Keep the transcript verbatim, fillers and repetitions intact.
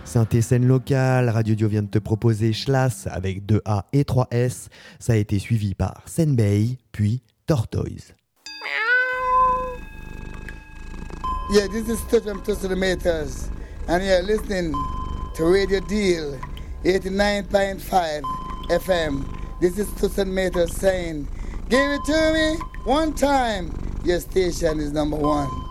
Synthé scène locale, Radio Dio vient de te proposer Schlass avec deux A et trois S. Ça a été suivi par Senbei, puis Tortoise. Yeah, this is Stuff from Tussle Meters, and you're listening to Radio Deal eighty-nine point five F M. This is Tussle Meters saying, give it to me one time. Your station is number one.